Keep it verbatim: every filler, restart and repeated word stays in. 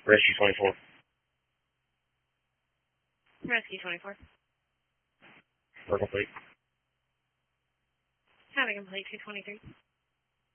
Rescue twenty-four. Rescue twenty-four. We're complete. Have a complete two twenty-three.